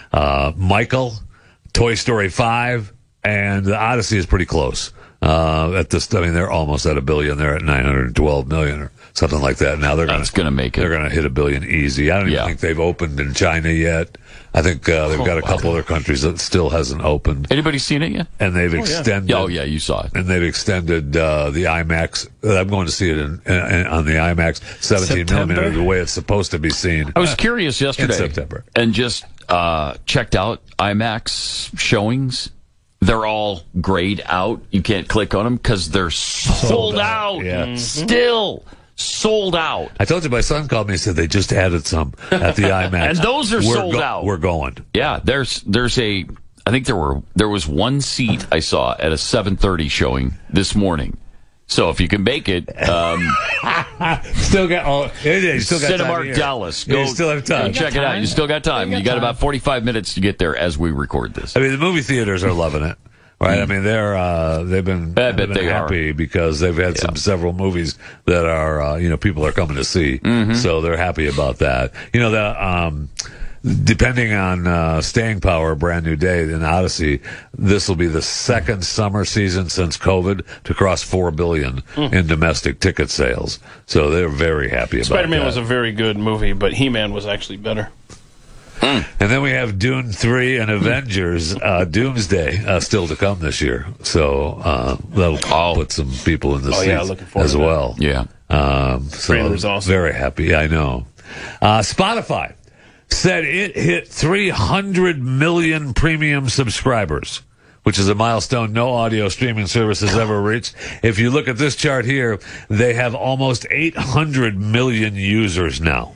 Michael, Toy Story 5, and the Odyssey is pretty close. At this, I mean, they're almost at $1 billion. They're at 912 million or something like that. Now they're going to make it. They're going to hit $1 billion easy. I don't even think they've opened in China yet. I think they've got a couple other countries that still hasn't opened. Anybody seen it yet? And they've extended. Oh yeah, you saw it. And they've extended the IMAX. I'm going to see it on the IMAX 17 millimeter, the way it's supposed to be seen. I was curious yesterday in September, and just checked out IMAX showings. They're all grayed out. You can't click on them because they're sold out. Yeah. Still sold out. I told you my son called me and said they just added some at the IMAX. And those are sold out. We're going. Yeah, there's I think there was one seat I saw at a 7:30 showing this morning. So if you can make it, still got Cinemark Dallas. Go, you still have time. Check it out. You still got time. You got about 45 minutes to get there as we record this. I mean, the movie theaters are loving it, right? I mean, they've been happy because they've had several movies that are people are coming to see, so they're happy about that. Depending on staying power, Brand New Day in Odyssey, this will be the second summer season since COVID to cross $4 billion in domestic ticket sales. So they're very happy about that. Spider-Man was a very good movie, but He-Man was actually better. And then we have Dune 3 and Avengers Doomsday still to come this year. So that'll put some people in the seats as well. Yeah. So was awesome. Very happy. I know. Spotify said it hit 300 million premium subscribers, which is a milestone no audio streaming service has ever reached. If you look at this chart here, they have almost 800 million users now.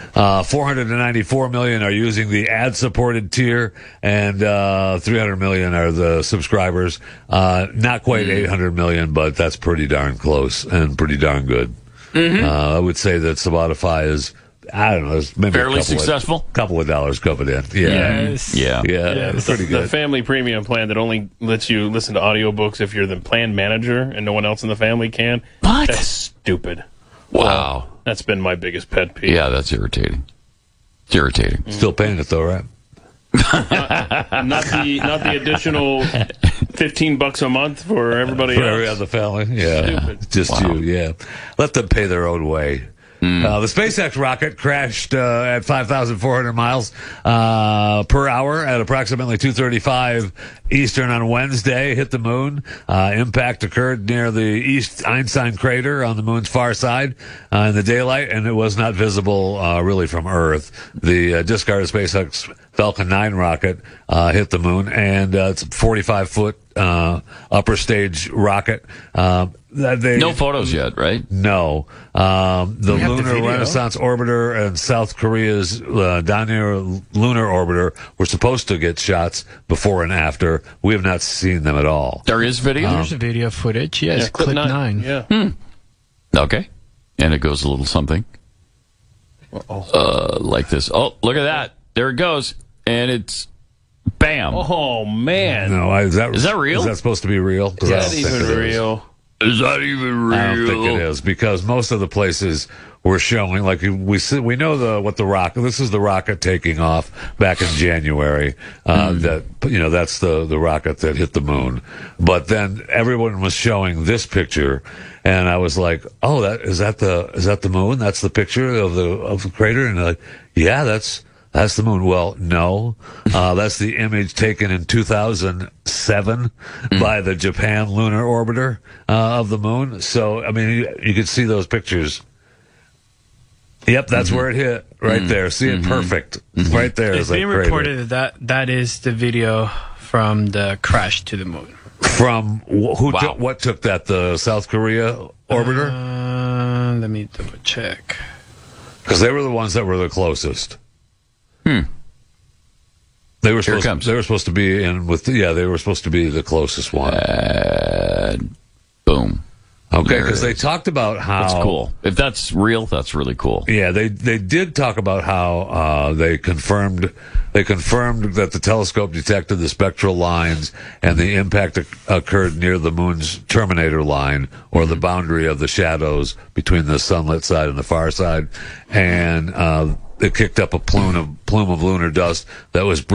494 million are using the ad-supported tier, and 300 million are the subscribers. Not quite 800 million, but that's pretty darn close and pretty darn good. I would say that Spotify is, I don't know, maybe fairly successful. Couple of dollars coming in. Yeah. It's pretty good. The family premium plan that only lets you listen to audiobooks if you're the plan manager and no one else in the family can. What? That's stupid. Wow. That's been my biggest pet peeve. Yeah, that's irritating. It's irritating. Still paying it though, right? Not the additional $15 a month for everybody else. For every other family. Yeah. Stupid. Just you, yeah. Let them pay their own way. The SpaceX rocket crashed at 5,400 miles per hour at approximately 2:35 Eastern on Wednesday. Hit the moon. Impact occurred near the East Einstein crater on the moon's far side in the daylight, and it was not visible really from Earth. The discarded SpaceX Falcon 9 rocket hit the moon, and it's a 45-foot upper stage rocket. No photos yet, right? No. The Lunar Renaissance Orbiter and South Korea's Daniel Lunar Orbiter were supposed to get shots before and after. We have not seen them at all. There is video? There's a video footage. Yes, Clip 9. Yeah. Okay. And it goes a little something. Like this. Oh, look at that. There it goes. And it's bam. Oh, man. No, is that real? Is that supposed to be real? Is that even real? Is that even real? I don't think it is, because most of the places were showing, like we know what the rocket. This is the rocket taking off back in January. That's the rocket that hit the moon. But then everyone was showing this picture, and I was like, "Oh, is that the moon? That's the picture of the crater." And they're like, "Yeah, that's the moon." Well, no, that's the image taken in 2007 by the Japan Lunar Orbiter of the moon. So, I mean, you could see those pictures. Yep, that's where it hit, right there. See it perfect, right there. It's being reported that is the video from the crash to the moon. From what took that? The South Korea orbiter? Let me double check. Because they were the ones that were the closest. They were supposed to be in with they were supposed to be the closest one. Boom. Okay, because they talked about how that's cool. If that's real, that's really cool. Yeah, they did talk about how they confirmed that the telescope detected the spectral lines and the impact occurred near the moon's terminator line, or the boundary of the shadows between the sunlit side and the far side, and it kicked up a plume of lunar dust that was